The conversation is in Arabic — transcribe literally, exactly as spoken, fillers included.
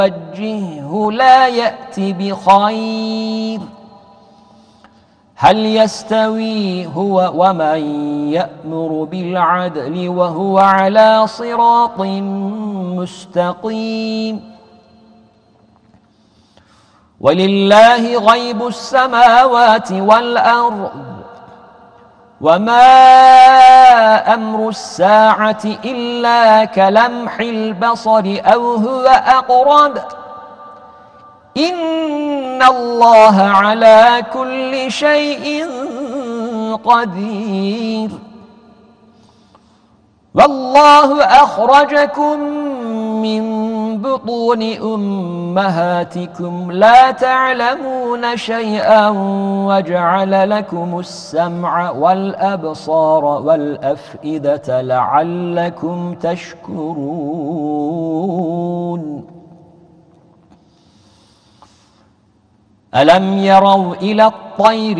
وجهه لا يأتي بخير. هل يستوي هو ومن يأمر بالعدل وهو على صراط مستقيم؟ ولله غيب السماوات والأرض وما أمر الساعة إلا كلمح البصر أو هو أقرب إن الله على كل شيء قدير. والله أخرجكم من بطون أمهاتكم لا تعلمون شيئا وجعل لكم السمع والأبصار والأفئدة لعلكم تشكرون. ألم يروا إلى الطير